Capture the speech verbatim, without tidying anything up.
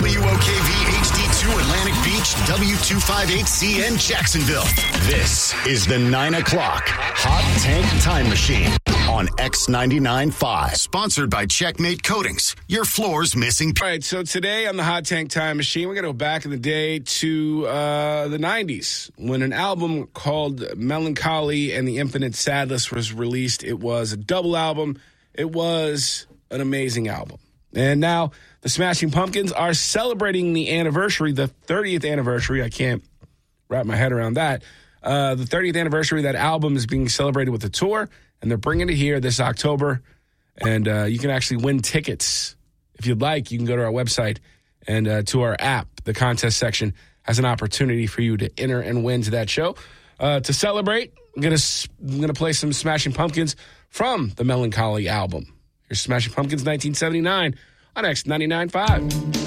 W O K V H D two Atlantic Beach, W two fifty-eight C N Jacksonville. This is the nine o'clock Hot Tank Time Machine on X ninety-nine point five. Sponsored by Checkmate Coatings, your floor's missing. All right, so today on the Hot Tank Time Machine, we're going to go back in the day to uh, the nineties when an album called Melancholy and the Infinite Sadness was released. It was a double album. It was an amazing album. And now the Smashing Pumpkins are celebrating the anniversary, the thirtieth anniversary. I can't wrap my head around that. Uh, the thirtieth anniversary of that album is being celebrated with a tour, and they're bringing it here this October. And uh, you can actually win tickets. If you'd like, you can go to our website and uh, to our app. The contest section has an opportunity for you to enter and win to that show. Uh, to celebrate, I'm going to I'm gonna play some Smashing Pumpkins from the Melancholy album. Here's Smashing Pumpkins nineteen seventy-nine on X ninety-nine point five.